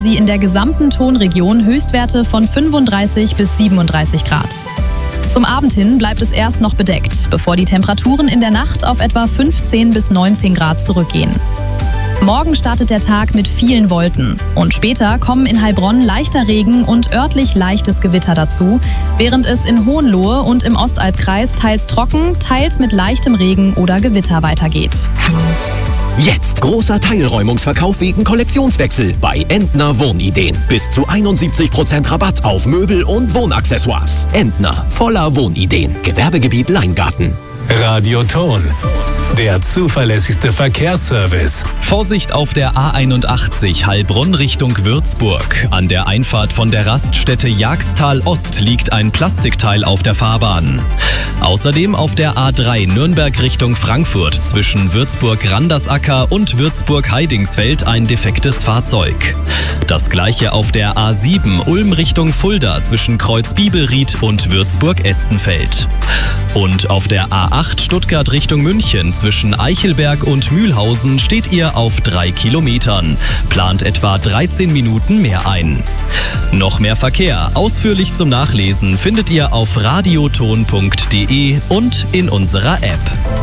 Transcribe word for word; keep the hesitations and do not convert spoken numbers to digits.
Sie in der gesamten Tonregion Höchstwerte von fünfunddreißig bis siebenunddreißig Grad. Zum Abend hin bleibt es erst noch bedeckt, bevor die Temperaturen in der Nacht auf etwa fünfzehn bis neunzehn Grad zurückgehen. Morgen startet der Tag mit vielen Wolken und später kommen in Heilbronn leichter Regen und örtlich leichtes Gewitter dazu, während es in Hohenlohe und im Ostalbkreis teils trocken, teils mit leichtem Regen oder Gewitter weitergeht. Jetzt großer Teilräumungsverkauf wegen Kollektionswechsel bei Entner Wohnideen. Bis zu einundsiebzig Prozent Rabatt auf Möbel und Wohnaccessoires. Entner, voller Wohnideen. Gewerbegebiet Leingarten. Radioton, der zuverlässigste Verkehrsservice. Vorsicht auf der A einundachtzig Heilbronn Richtung Würzburg. An der Einfahrt von der Raststätte Jagstal Ost liegt ein Plastikteil auf der Fahrbahn. Außerdem auf der A drei Nürnberg Richtung Frankfurt zwischen Würzburg-Randersacker und Würzburg-Heidingsfeld ein defektes Fahrzeug. Das gleiche auf der A sieben Ulm Richtung Fulda zwischen Kreuz-Bibelried und Würzburg-Estenfeld. Und auf der A acht Stuttgart Richtung München zwischen Eichelberg und Mühlhausen steht ihr auf drei Kilometern. Plant etwa dreizehn Minuten mehr ein. Noch mehr Verkehr, ausführlich zum Nachlesen, findet ihr auf radioton punkt de und in unserer App.